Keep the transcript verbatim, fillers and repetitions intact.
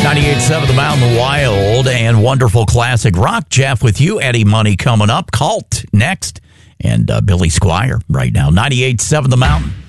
ninety-eight point seven The Mountain Wild and wonderful classic rock. Jeff with you. Eddie Money coming up. Cult next. And uh, Billy Squire right now. ninety-eight point seven The Mountain.